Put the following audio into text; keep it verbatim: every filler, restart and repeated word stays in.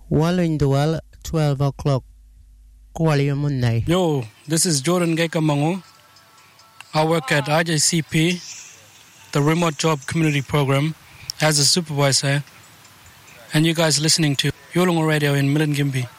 Walindwal, twelve o'clock. Monday. Yo, this is Jordan Gekamango. I work at I J C P, the Remote Job Community Program, as a supervisor. And you guys listening to Yolongo Radio in Milingimbi.